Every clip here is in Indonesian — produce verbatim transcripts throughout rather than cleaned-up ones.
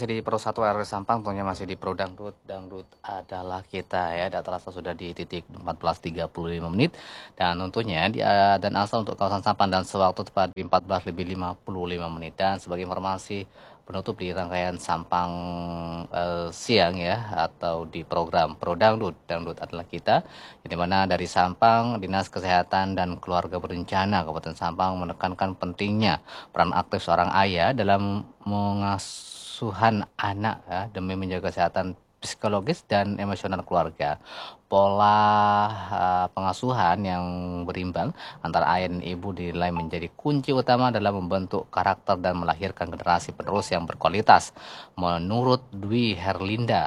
masih di Pro satu R R Sampang, tentunya masih di Pro Dangdut. Dangdut adalah kita ya, data rasa sudah di titik empat belas tiga puluh lima menit. Dan tentunya di uh, dan asal untuk kawasan Sampang dan sewaktu tepat di empat belas lebih lima puluh lima menit. Dan sebagai informasi penutup di rangkaian Sampang uh, siang ya, atau di program Pro Dangdut. Dangdut adalah kita, di mana dari Sampang, Dinas Kesehatan dan Keluarga Berencana Kabupaten Sampang menekankan pentingnya peran aktif seorang ayah dalam mengasuhan anak ya, demi menjaga kesehatan psikologis dan emosional keluarga. Pola uh, pengasuhan yang berimbang antara ayah dan ibu dinilai menjadi kunci utama dalam membentuk karakter dan melahirkan generasi penerus yang berkualitas. Menurut Dwi Herlinda,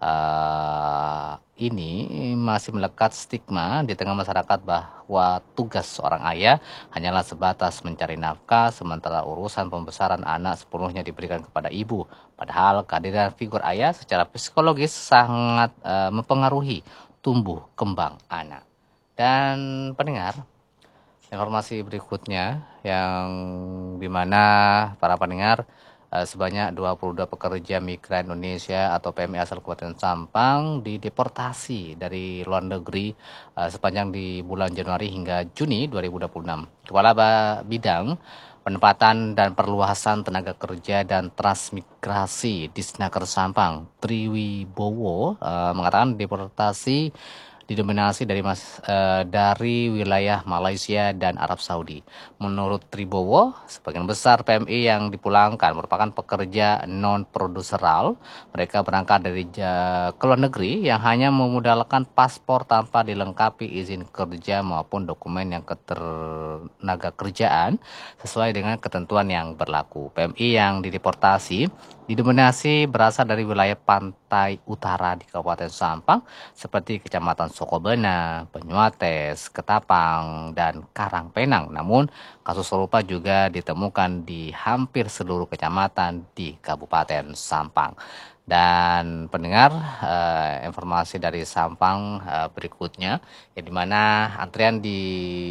uh, ini masih melekat stigma di tengah masyarakat bahwa tugas seorang ayah hanyalah sebatas mencari nafkah, sementara urusan pembesaran anak sepenuhnya diberikan kepada ibu. Padahal kehadiran figur ayah secara psikologis sangat uh, mempengaruhi tumbuh kembang anak. Dan pendengar, informasi berikutnya yang dimana para pendengar eh, sebanyak dua puluh dua pekerja migran Indonesia atau P M I asal Kabupaten Sampang dideportasi dari luar negeri eh, sepanjang di bulan Januari hingga Juni dua ribu dua puluh enam. Kepala Bidang Penempatan dan Perluasan Tenaga Kerja dan Transmigrasi Disnaker Sampang, Triwibowo eh, mengatakan deportasi didominasi dari mas, eh, dari wilayah Malaysia dan Arab Saudi. Menurut Tribowo, sebagian besar P M I yang dipulangkan merupakan pekerja non-produseral. Mereka berangkat dari ja, ke luar negeri yang hanya memodalkan paspor tanpa dilengkapi izin kerja maupun dokumen yang ketenaga kerjaan sesuai dengan ketentuan yang berlaku. P M I yang dideportasi didominasi berasal dari wilayah pantai utara di Kabupaten Sampang seperti Kecamatan Sokobena, Banyuates, Ketapang, dan Karangpenang. Namun, kasus serupa juga ditemukan di hampir seluruh kecamatan di Kabupaten Sampang. Dan pendengar, eh, informasi dari Sampang eh, berikutnya, ya, di mana antrian di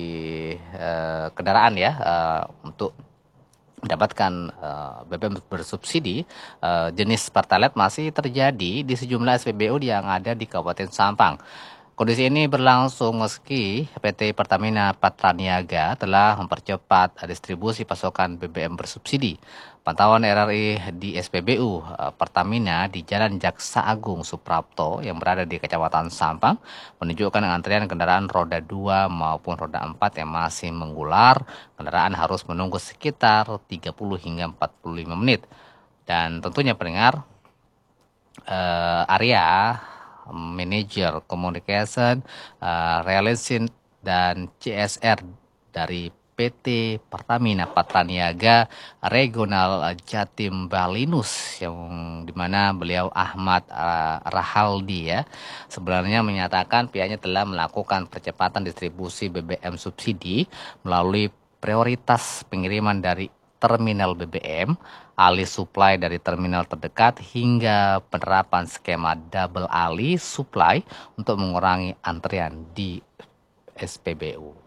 eh, kendaraan ya eh, untuk mendapatkan uh, B B M bersubsidi uh, jenis Pertalite masih terjadi di sejumlah S P B U yang ada di Kabupaten Sampang. Kondisi ini berlangsung meski P T Pertamina Patraniaga telah mempercepat distribusi pasokan B B M bersubsidi. Pantauan R R I di S P B U uh, Pertamina di Jalan Jaksa Agung Suprapto yang berada di Kecamatan Sampang menunjukkan antrian kendaraan roda dua maupun roda empat yang masih mengular. Kendaraan harus menunggu sekitar tiga puluh hingga empat puluh lima menit. Dan tentunya pendengar, uh, area Manager Communication, uh, Relation, dan C S R dari P T Pertamina Patraniaga Regional Jatim Balinus yang dimana beliau Ahmad uh, Rahaldi ya sebenarnya menyatakan pihaknya telah melakukan percepatan distribusi B B M subsidi melalui prioritas pengiriman dari terminal B B M, alih supply dari terminal terdekat hingga penerapan skema double alih supply untuk mengurangi antrian di S P B U.